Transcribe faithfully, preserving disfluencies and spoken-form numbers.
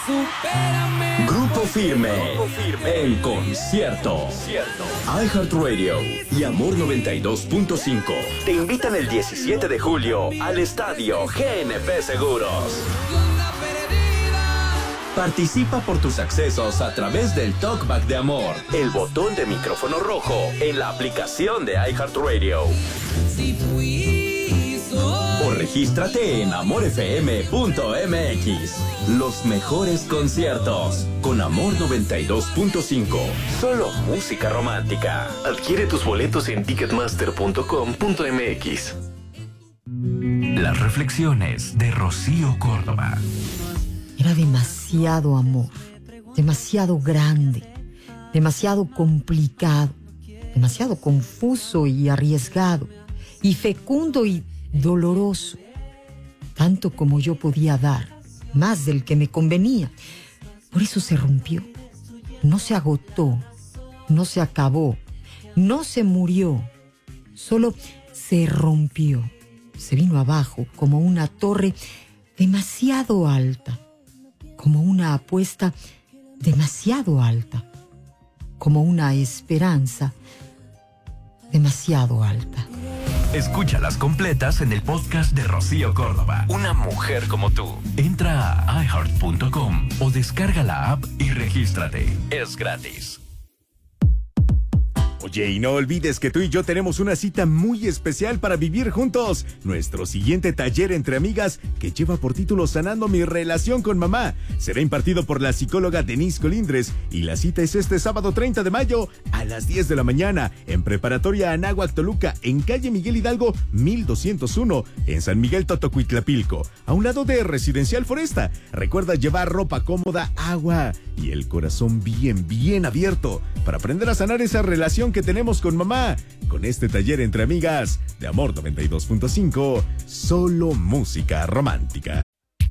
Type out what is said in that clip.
Supérame. Grupo Firme, Grupo Firme en concierto. iHeartRadio y Amor noventa y dos punto cinco te invitan el diecisiete de julio al estadio G N P Seguros. Participa por tus accesos a través del Talkback de Amor, el botón de micrófono rojo en la aplicación de iHeartRadio. Si fui, soy. O regístrate en amor f m punto m x. Los mejores conciertos con Amor noventa y dos punto cinco. Solo música romántica. Adquiere tus boletos en ticketmaster punto com punto m x. Las reflexiones de Rocío Córdoba. Era demasiado amor, demasiado grande, demasiado complicado, demasiado confuso y arriesgado, y fecundo y doloroso, tanto como yo podía dar, más del que me convenía. Por eso se rompió, no se agotó, no se acabó, no se murió, solo se rompió, se vino abajo como una torre demasiado alta, como una apuesta demasiado alta, como una esperanza demasiado alta. Escúchalas completas en el podcast de Rocío Córdoba. Una mujer como tú. Entra a i heart punto com o descarga la app y regístrate. Es gratis. Oye, y no olvides que tú y yo tenemos una cita muy especial para vivir juntos. Nuestro siguiente taller entre amigas, que lleva por título Sanando mi relación con mamá, será impartido por la psicóloga Denise Colindres, y la cita es este sábado treinta de mayo a las diez de la mañana en Preparatoria Anáhuac Toluca, en calle Miguel Hidalgo mil doscientos uno, en San Miguel Totocuitlapilco, a un lado de Residencial Foresta. Recuerda llevar ropa cómoda, agua y el corazón bien, bien abierto para aprender a sanar esa relación que tenemos con mamá. Con este taller entre amigas de Amor noventa y dos punto cinco, solo música romántica.